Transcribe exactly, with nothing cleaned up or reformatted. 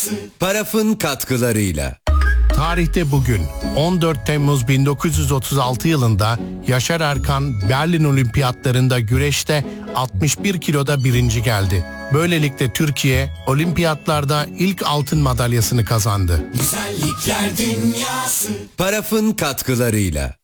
Paraf'ın katkılarıyla. Tarihte bugün on dört Temmuz bin dokuz yüz otuz altı yılında Yaşar Erkan Berlin Olimpiyatlarında güreşte altmış bir kiloda birinci geldi. Böylelikle Türkiye olimpiyatlarda ilk altın madalyasını kazandı. Güzellikler dünyası. Paraf'ın katkılarıyla.